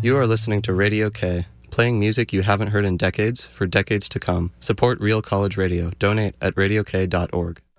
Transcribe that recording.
You are listening to Radio K, playing music you haven't heard in decades for decades to come. Support Real College Radio. Donate at radiok.org.